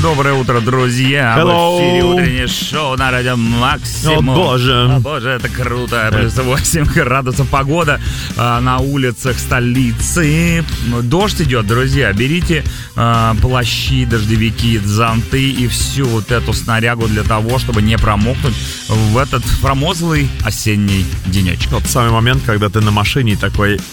Доброе утро, друзья. Hello. В эфире утреннее шоу на радио Максимум. О, боже. О, боже, это круто. Плюс 8 градусов погода на улицах столицы. Дождь идет, друзья. Берите плащи, дождевики, зонты и всю вот эту снарягу для того, чтобы не промокнуть в этот промозглый осенний денечек. Тот самый момент, когда ты на машине такой: